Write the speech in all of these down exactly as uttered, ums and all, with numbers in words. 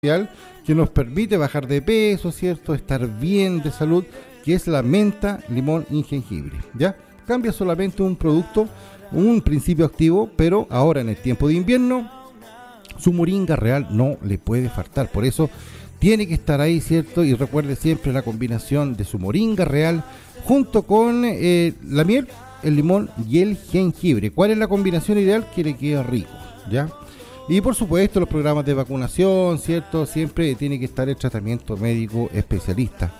que nos permite bajar de peso, ¿cierto? Estar bien de salud, que es la menta, limón y jengibre, ¿ya? Cambia solamente un producto, un principio activo, pero ahora en el tiempo de invierno, su moringa real no le puede faltar, por eso tiene que estar ahí, ¿cierto? Y recuerde siempre la combinación de su moringa real junto con eh, la miel, el limón y el jengibre. ¿Cuál es la combinación ideal? Que le quede rico, ¿ya? Y por supuesto los programas de vacunación, ¿cierto? Siempre tiene que estar el tratamiento médico especialista.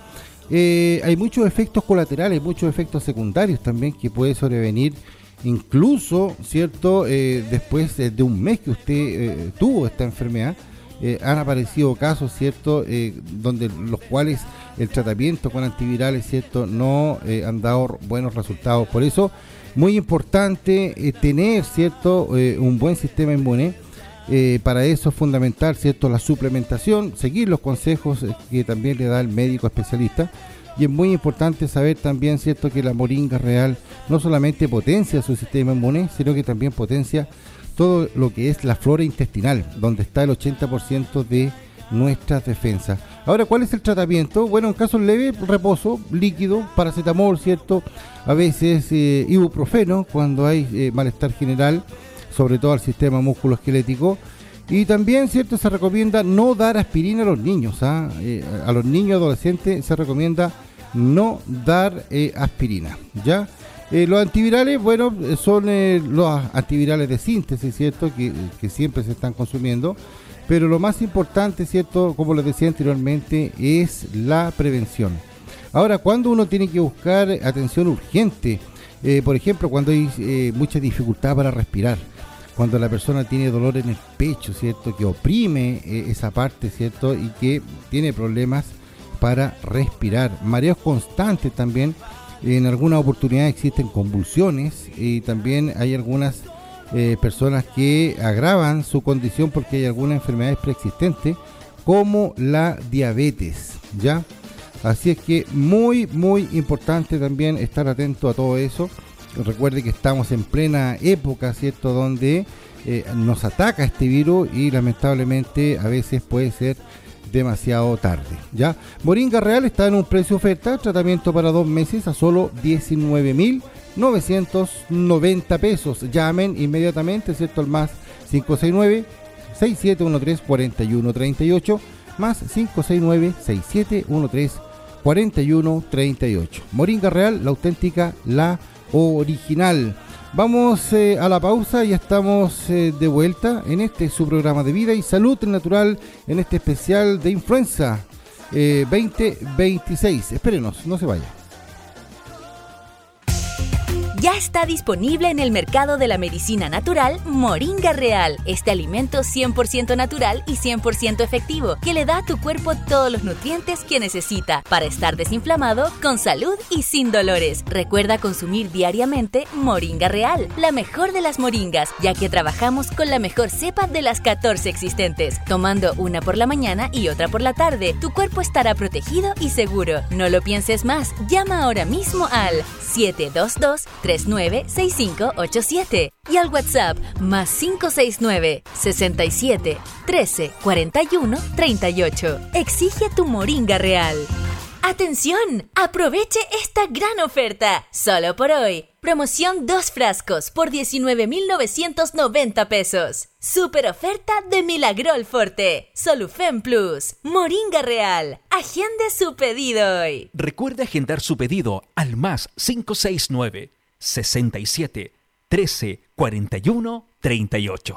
Eh, hay muchos efectos colaterales, muchos efectos secundarios también que puede sobrevenir, incluso, ¿cierto? Eh, después de un mes que usted eh, tuvo esta enfermedad, eh, han aparecido casos, ¿cierto? Eh, donde los cuales el tratamiento con antivirales, ¿cierto? No eh, han dado buenos resultados. Por eso, muy importante eh, tener, ¿cierto? Eh, un buen sistema inmune. Eh, para eso es fundamental, ¿cierto? La suplementación, seguir los consejos eh, que también le da el médico especialista. Y es muy importante saber también, ¿cierto?, que la moringa real no solamente potencia su sistema inmune, sino que también potencia todo lo que es la flora intestinal, donde está el ochenta por ciento de nuestras defensas. Ahora, ¿cuál es el tratamiento? Bueno, en casos leves, reposo, líquido, paracetamol, ¿cierto? A veces eh, ibuprofeno cuando hay eh, malestar general, sobre todo al sistema musculoesquelético. Y también, ¿cierto?, se recomienda no dar aspirina a los niños, ¿ah? eh, a los niños adolescentes se recomienda no dar eh, aspirina, ¿ya? Eh, los antivirales, bueno, son eh, los antivirales de síntesis, ¿cierto?, que, que siempre se están consumiendo, pero lo más importante, ¿cierto?, como les decía anteriormente, es la prevención. Ahora, cuando uno tiene que buscar atención urgente, eh, por ejemplo, cuando hay eh, mucha dificultad para respirar, cuando la persona tiene dolor en el pecho, ¿cierto?, que oprime eh, esa parte, ¿cierto?, y que tiene problemas para respirar, mareos constantes también, en algunas oportunidades existen convulsiones y también hay algunas eh, personas que agravan su condición porque hay algunas enfermedades preexistentes como la diabetes, ¿ya? Así es que muy, muy importante también estar atento a todo eso. Recuerde que estamos en plena época, ¿cierto?, donde eh, nos ataca este virus y lamentablemente a veces puede ser demasiado tarde, ¿ya? Moringa Real está en un precio oferta, tratamiento para dos meses a solo diecinueve mil novecientos noventa pesos. Llamen inmediatamente, ¿cierto?, al más cinco seis nueve, seis siete uno tres, cuatro uno tres ocho, más cinco seis nueve, seis siete uno tres, cuatro uno tres ocho. Moringa Real, la auténtica, la original. Vamos eh, a la pausa y estamos eh, de vuelta en este su programa de vida y salud natural, en este especial de influenza eh, veinte veintiséis. Espérenos, no se vaya. Ya está disponible en el mercado de la medicina natural Moringa Real. Este alimento cien por ciento natural y cien por ciento efectivo que le da a tu cuerpo todos los nutrientes que necesita para estar desinflamado, con salud y sin dolores. Recuerda consumir diariamente Moringa Real, la mejor de las moringas, ya que trabajamos con la mejor cepa de las catorce existentes. Tomando una por la mañana y otra por la tarde, tu cuerpo estará protegido y seguro. No lo pienses más. Llama ahora mismo al siete dos dos, tres nueve seis cinco ocho siete y al WhatsApp más cinco seis nueve, sesenta y siete, trece, cuarenta y uno, treinta y ocho. Exige tu Moringa Real. ¡Atención! ¡Aproveche esta gran oferta! Solo por hoy. Promoción dos frascos por diecinueve mil novecientos noventa pesos. Super oferta de Milagrol Forte. Solufen Plus. Moringa Real. Agende su pedido hoy. Recuerde agendar su pedido al más cinco seis nueve, sesenta y siete, trece, cuarenta y uno, treinta y ocho.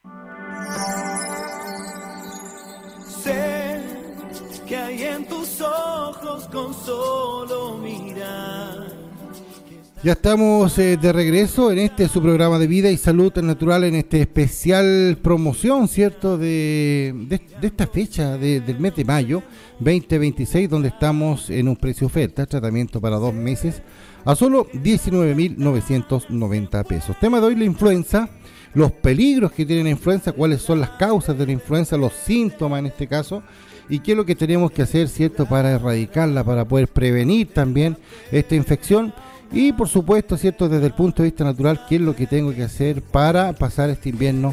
Sé que hay en tus ojos con solo mirar. Ya estamos eh, de regreso en este su programa de vida y salud natural, en este especial promoción, ¿cierto?, de, de, de esta fecha de, del mes de mayo veinte veintiséis, donde estamos en un precio oferta, tratamiento para dos meses a solo diecinueve mil novecientos noventa pesos. Tema de hoy, la influenza, los peligros que tiene la influenza, cuáles son las causas de la influenza, los síntomas en este caso, y qué es lo que tenemos que hacer, ¿cierto?, para erradicarla, para poder prevenir también esta infección. Y por supuesto, ¿cierto?, desde el punto de vista natural, qué es lo que tengo que hacer para pasar este invierno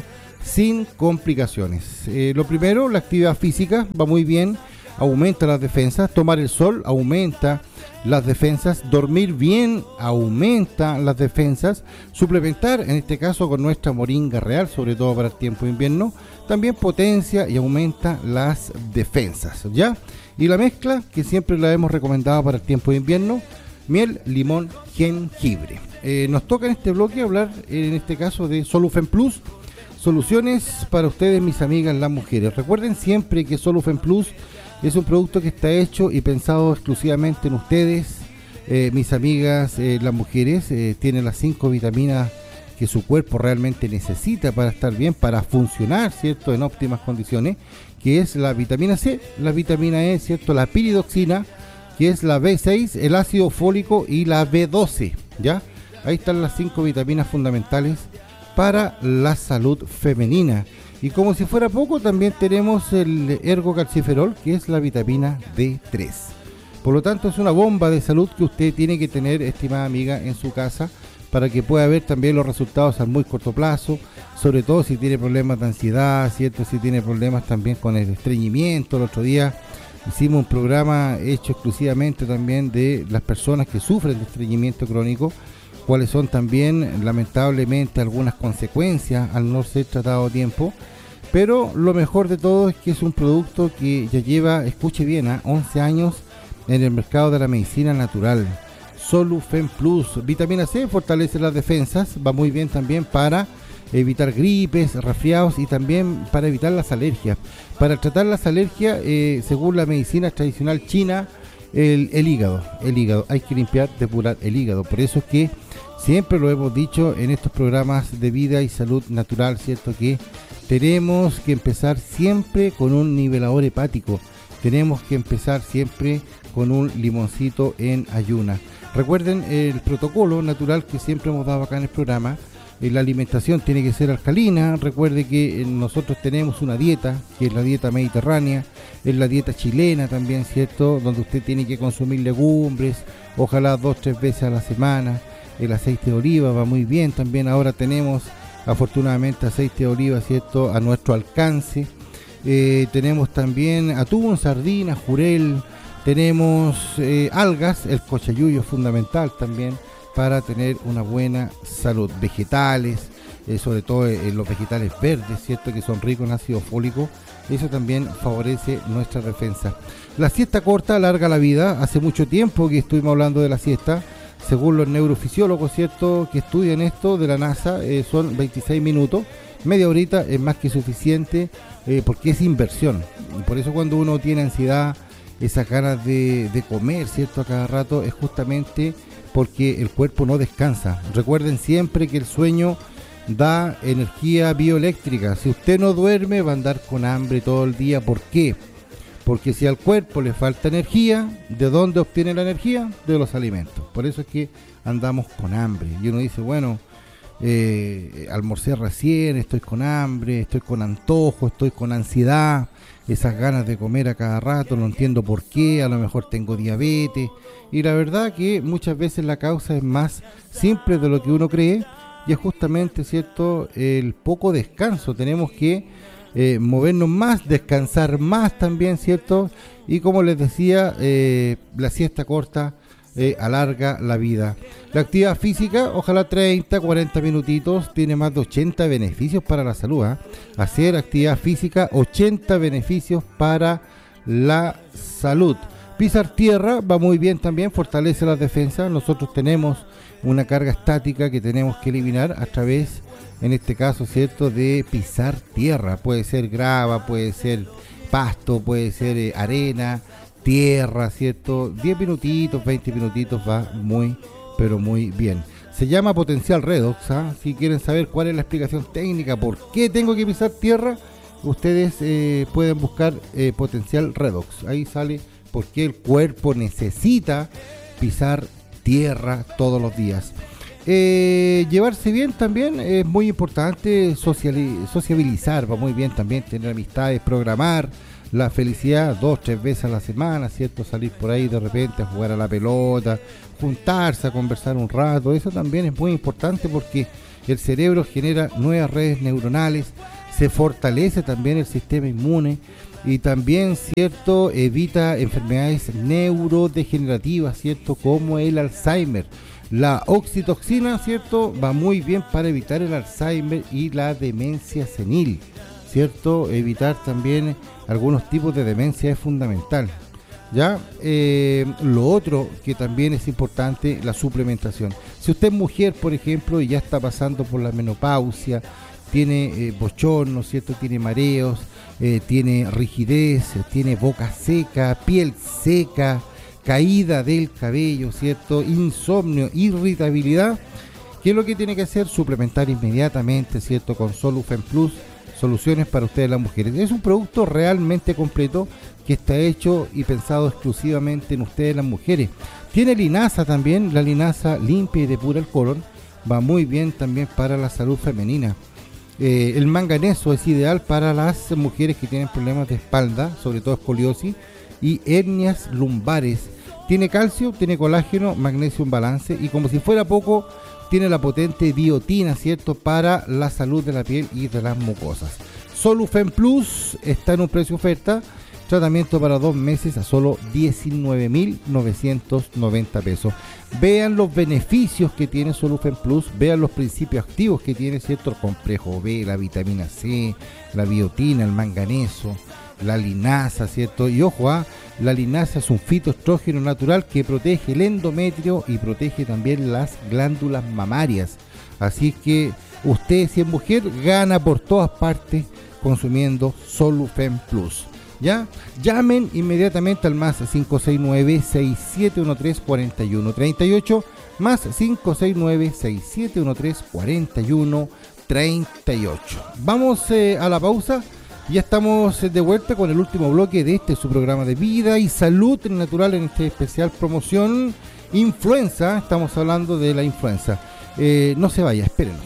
sin complicaciones. Eh, lo primero, la actividad física va muy bien, aumenta las defensas. Tomar el sol aumenta las defensas. Dormir bien aumenta las defensas. Suplementar, en este caso con nuestra moringa real, sobre todo para el tiempo de invierno, también potencia y aumenta las defensas, ¿ya? Y la mezcla, que siempre la hemos recomendado para el tiempo de invierno, miel, limón, jengibre. Eh, nos toca en este bloque hablar, en este caso, de Solufen Plus, soluciones para ustedes, mis amigas, las mujeres. Recuerden siempre que Solufen Plus es un producto que está hecho y pensado exclusivamente en ustedes, eh, mis amigas, eh, las mujeres. Eh, tiene las cinco vitaminas que su cuerpo realmente necesita para estar bien, para funcionar, ¿cierto?, en óptimas condiciones, que es la vitamina C, la vitamina E, ¿cierto?, la piridoxina, que es la B seis, el ácido fólico y la B doce, ¿ya? Ahí están las cinco vitaminas fundamentales para la salud femenina. Y como si fuera poco, también tenemos el ergocalciferol, que es la vitamina D tres. Por lo tanto, es una bomba de salud que usted tiene que tener, estimada amiga, en su casa, para que pueda ver también los resultados a muy corto plazo, sobre todo si tiene problemas de ansiedad, ¿cierto? Si tiene problemas también con el estreñimiento. El otro día hicimos un programa hecho exclusivamente también de las personas que sufren de estreñimiento crónico, cuáles son también lamentablemente algunas consecuencias al no ser tratado a tiempo. Pero lo mejor de todo es que es un producto que ya lleva, escuche bien, ¿eh? once años en el mercado de la medicina natural. Solufen Plus, vitamina C, fortalece las defensas, va muy bien también para evitar gripes, resfriados y también para evitar las alergias. Para tratar las alergias, eh, según la medicina tradicional china, el, el hígado, el hígado, hay que limpiar, depurar el hígado. Por eso es que siempre lo hemos dicho en estos programas de vida y salud natural, ¿cierto?, que tenemos que empezar siempre con un nivelador hepático, tenemos que empezar siempre con un limoncito en ayuna. Recuerden el protocolo natural que siempre hemos dado acá en el programa. Eh, la alimentación tiene que ser alcalina. Recuerde que eh, nosotros tenemos una dieta, que es la dieta mediterránea, es la dieta chilena también, ¿cierto?, donde usted tiene que consumir legumbres, ojalá dos, tres veces a la semana. El aceite de oliva va muy bien también. Ahora tenemos afortunadamente aceite de oliva, ¿cierto?, a nuestro alcance. Eh, tenemos también atún, sardinas, jurel. Tenemos eh, algas, el cochayuyo es fundamental también para tener una buena salud. Vegetales, eh, sobre todo eh, los vegetales verdes, ¿cierto?, que son ricos en ácido fólico, eso también favorece nuestra defensa. La siesta corta alarga la vida. Hace mucho tiempo que estuvimos hablando de la siesta. Según los neurofisiólogos, ¿cierto?, que estudian esto de la NASA, eh, son veintiséis minutos. Media horita es más que suficiente, eh, porque es inversión. Y por eso cuando uno tiene ansiedad, esas ganas de, de comer, ¿cierto?, a cada rato, es justamente porque el cuerpo no descansa. Recuerden siempre que el sueño da energía bioeléctrica. Si usted no duerme, va a andar con hambre todo el día. ¿Por qué? Porque si al cuerpo le falta energía, ¿de dónde obtiene la energía? De los alimentos. Por eso es que andamos con hambre. Y uno dice, bueno, eh, almorcé recién, estoy con hambre, estoy con antojo, estoy con ansiedad, esas ganas de comer a cada rato, no entiendo por qué, a lo mejor tengo diabetes. Y la verdad que muchas veces la causa es más simple de lo que uno cree, y es justamente, ¿cierto?, el poco descanso. Tenemos que Eh, movernos más, descansar más también, ¿cierto? Y como les decía, eh, la siesta corta eh, alarga la vida. La actividad física, ojalá treinta, cuarenta minutitos, tiene más de ochenta beneficios para la salud, ¿eh? Hacer actividad física, ochenta beneficios para la salud. Pisar tierra va muy bien también, fortalece las defensas. Nosotros tenemos una carga estática que tenemos que eliminar a través, en este caso, ¿cierto?, de pisar tierra. Puede ser grava, puede ser pasto, puede ser eh, arena, tierra, ¿cierto? diez minutitos, veinte minutitos va muy, pero muy bien. Se llama Potencial Redox, ¿eh? Si quieren saber cuál es la explicación técnica, por qué tengo que pisar tierra, ustedes eh, pueden buscar eh, Potencial Redox. Ahí sale por qué el cuerpo necesita pisar tierra todos los días. Eh, llevarse bien también es muy importante, sociali- sociabilizar va muy bien también, tener amistades, programar la felicidad dos, tres veces a la semana, ¿cierto? Salir por ahí de repente a jugar a la pelota, juntarse a conversar un rato, eso también es muy importante porque el cerebro genera nuevas redes neuronales, se fortalece también el sistema inmune y también, cierto, evita enfermedades neurodegenerativas, cierto, como el Alzheimer. La oxitoxina, cierto, va muy bien para evitar el Alzheimer y la demencia senil, cierto. Evitar también algunos tipos de demencia es fundamental. Ya, eh, lo otro que también es importante, la suplementación. Si usted es mujer, por ejemplo, y ya está pasando por la menopausia, tiene eh, bochorno, ¿cierto? Tiene mareos, eh, tiene rigidez, tiene boca seca, piel seca, caída del cabello, ¿cierto? Insomnio, irritabilidad. ¿Qué es lo que tiene que hacer? Suplementar inmediatamente, ¿cierto? Con Solufen Plus, soluciones para ustedes las mujeres. Es un producto realmente completo que está hecho y pensado exclusivamente en ustedes las mujeres. Tiene linaza también, la linaza limpia y depura el colon, va muy bien también para la salud femenina. Eh, el manganeso es ideal para las mujeres que tienen problemas de espalda, sobre todo escoliosis y hernias lumbares. Tiene calcio, tiene colágeno, magnesio en balance y, como si fuera poco, tiene la potente biotina, ¿cierto?, para la salud de la piel y de las mucosas. Solufen Plus está en un precio oferta, tratamiento para dos meses a solo diecinueve mil novecientos noventa pesos. Vean los beneficios que tiene Solufen Plus, vean los principios activos que tiene, ¿cierto? El complejo B, la vitamina C, la biotina, el manganeso, la linaza, ¿cierto? Y ojo, ¿ah? La linaza es un fitoestrógeno natural que protege el endometrio y protege también las glándulas mamarias. Así que usted, si es mujer, gana por todas partes consumiendo Solufen Plus. ¿Ya? Llamen inmediatamente al más cinco seis nueve, seis siete uno tres, cuatro uno tres ocho, más cinco seis nueve, seis siete uno tres, cuatro uno tres ocho. Vamos eh, a la pausa. Ya estamos de vuelta con el último bloque de este su programa de vida y salud natural en este especial promoción influenza. Estamos hablando de la influenza. Eh, no se vaya, espérenos.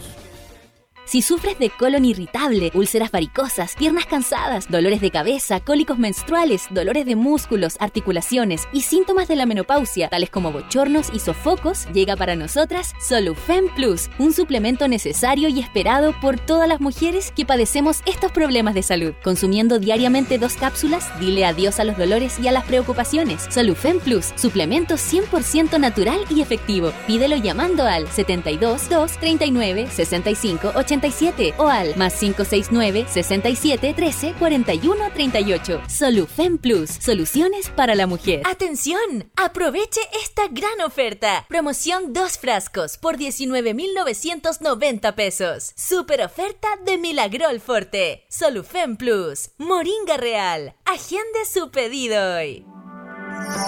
Si sufres de colon irritable, úlceras varicosas, piernas cansadas, dolores de cabeza, cólicos menstruales, dolores de músculos, articulaciones y síntomas de la menopausia, tales como bochornos y sofocos, llega para nosotras Solufen Plus, un suplemento necesario y esperado por todas las mujeres que padecemos estos problemas de salud. Consumiendo diariamente dos cápsulas, dile adiós a los dolores y a las preocupaciones. Solufen Plus, suplemento cien por ciento natural y efectivo. Pídelo llamando al setenta y dos, dos, treinta y nueve, sesenta y cinco, ochenta y siete o al más cinco seis nueve, sesenta y siete, trece, cuarenta y uno, treinta y ocho. Solufen Plus, soluciones para la mujer. ¡Atención! Aproveche esta gran oferta. Promoción dos frascos por diecinueve mil novecientos noventa pesos. Super oferta de Milagrol Forte. Solufen Plus, Moringa Real. Agende su pedido hoy.